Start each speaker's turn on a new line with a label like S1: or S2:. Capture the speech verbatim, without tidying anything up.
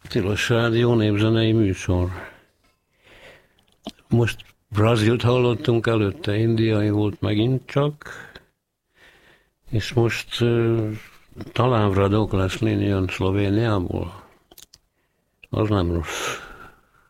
S1: Tilos Rádió népzenei műsor. Most Brazilt hallottunk, előtte indiai volt megint csak, és most uh, talán Vradok Leslie jön Szlovéniából. Az nem rossz.